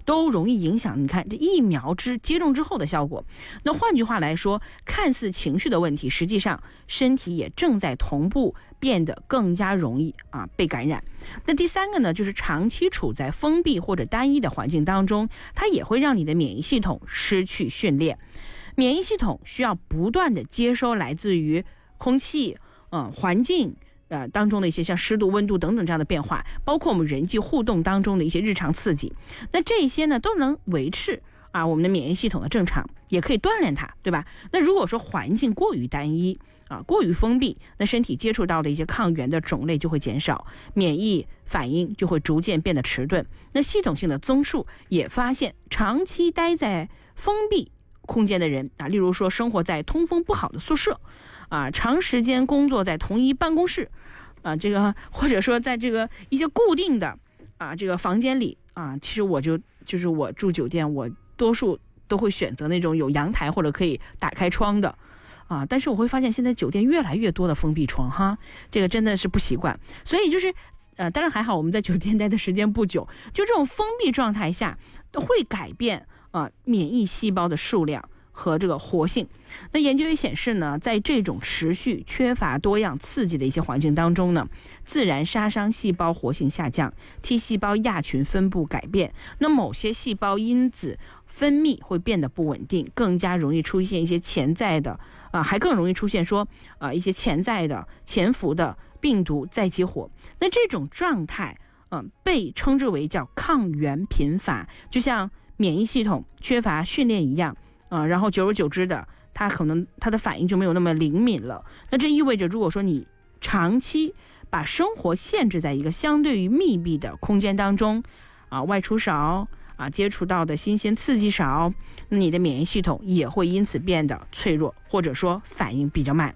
都容易影响你看这疫苗接种之后的效果。那换句话来说，看似情绪的问题，实际上身体也正在同步变得更加容易被感染。那第三个呢，就是长期处在封闭或者单一的环境当中，它也会让你的免疫系统失去训练。免疫系统需要不断的接收来自于空气、环境当中的一些像湿度、温度等等这样的变化，包括我们人际互动当中的一些日常刺激。那这些呢都能维持我们的免疫系统的正常，也可以锻炼它，对吧？那如果说环境过于单一过于封闭，那身体接触到的一些抗原的种类就会减少，免疫反应就会逐渐变得迟钝。那系统性的综述也发现，长期待在封闭空间的人例如说生活在通风不好的宿舍长时间工作在同一办公室这个或者说在这个一些固定的这个房间里其实就是我住酒店，我多数都会选择那种有阳台或者可以打开窗的但是我会发现现在酒店越来越多的封闭窗这个真的是不习惯。所以就是当然还好我们在酒店待的时间不久，就这种封闭状态下会改变免疫细胞的数量和这个活性。那研究也显示呢，在这种持续缺乏多样刺激的一些环境当中呢，自然杀伤细胞活性下降， T 细胞亚群分布改变，那某些细胞因子分泌会变得不稳定，更加容易出现一些潜在的还更容易出现说一些潜在的潜伏的病毒再激活。那这种状态被称之为叫抗原贫乏，就像免疫系统缺乏训练一样然后久而久之的，它可能它的反应就没有那么灵敏了。那这意味着，如果说你长期把生活限制在一个相对于密闭的空间当中外出少接触到的新鲜刺激少，那你的免疫系统也会因此变得脆弱，或者说反应比较慢。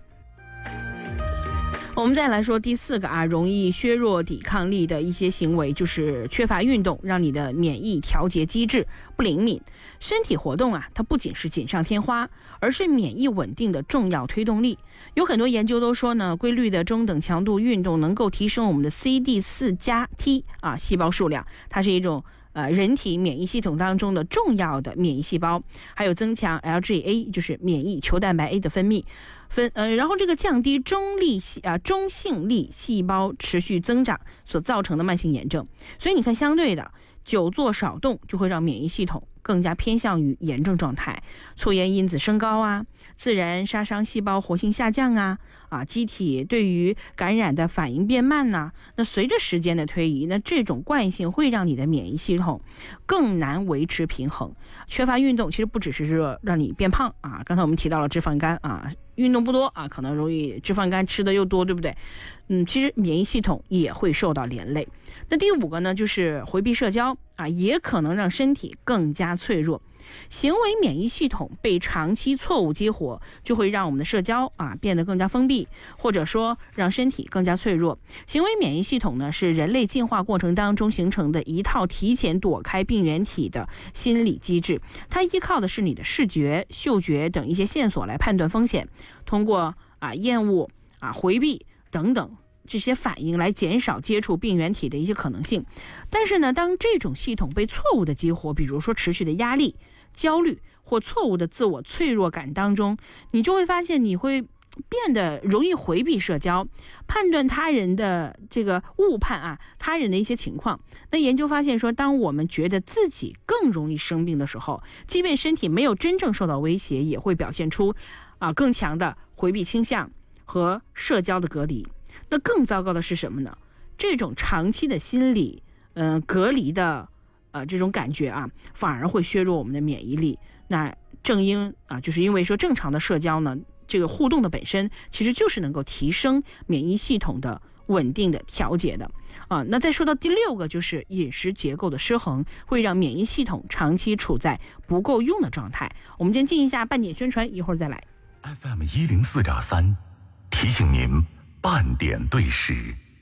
我们再来说第四个容易削弱抵抗力的一些行为，就是缺乏运动，让你的免疫调节机制不灵敏。身体活动它不仅是锦上添花，而是免疫稳定的重要推动力。有很多研究都说呢，规律的中等强度运动能够提升我们的 CD4+T 细胞数量，它是一种人体免疫系统当中的重要的免疫细胞，还有增强 LGA 就是免疫球蛋白 A 的分泌然后这个降低中性粒细胞持续增长所造成的慢性炎症。所以你看，相对的久坐少动就会让免疫系统更加偏向于炎症状态，促炎因子升高自然杀伤细胞活性下降机体对于感染的反应变慢那随着时间的推移，那这种惯性会让你的免疫系统更难维持平衡。缺乏运动其实不只是让你变胖刚才我们提到了脂肪肝运动不多可能容易脂肪肝，吃的又多，对不对？其实免疫系统也会受到连累。那第五个呢，就是回避社交也可能让身体更加脆弱。行为免疫系统被长期错误激活，就会让我们的社交变得更加封闭，或者说让身体更加脆弱。行为免疫系统呢，是人类进化过程当中形成的一套提前躲开病原体的心理机制，它依靠的是你的视觉、嗅觉等一些线索来判断风险，通过厌恶回避等等这些反应来减少接触病原体的一些可能性。但是呢，当这种系统被错误的激活，比如说持续的压力、焦虑或错误的自我脆弱感当中，你就会发现你会变得容易回避社交，判断他人的这个误判他人的一些情况。那研究发现说，当我们觉得自己更容易生病的时候，即便身体没有真正受到威胁，也会表现出更强的回避倾向和社交的隔离。那更糟糕的是什么呢？这种长期的心理隔离的这种感觉反而会削弱我们的免疫力。那就是因为说正常的社交呢，这个互动的本身其实就是能够提升免疫系统的稳定的调节的那再说到第六个，就是饮食结构的失衡会让免疫系统长期处在不够用的状态。我们先进一下半点宣传，一会儿再来。 FM 104.3提醒您半点对时。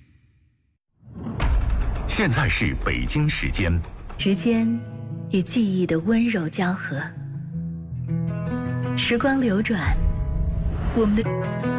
现在是北京时间与记忆的温柔交合，时光流转，我们的